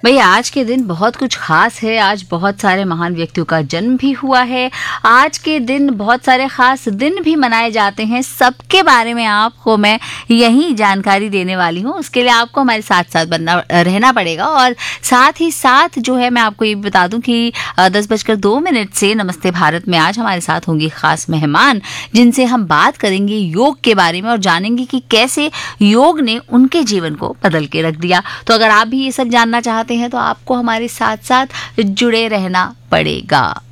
भैया आज के दिन बहुत कुछ खास है। आज बहुत सारे महान व्यक्तियों का जन्म भी हुआ है। आज के दिन बहुत सारे खास दिन भी मनाए जाते हैं। सबके बारे में आपको मैं यही जानकारी देने वाली हूँ। उसके लिए आपको हमारे साथ साथ रहना पड़ेगा। और साथ ही साथ जो है मैं आपको ये बता दूं कि 10:02 से नमस्ते भारत में आज हमारे साथ होंगी खास मेहमान, जिनसे हम बात करेंगे योग के बारे में और जानेंगे कि कैसे योग ने उनके जीवन को बदल के रख दिया। तो अगर आप भी ये सब जानना चाहते हैं तो आपको हमारे साथ साथ जुड़े रहना पड़ेगा।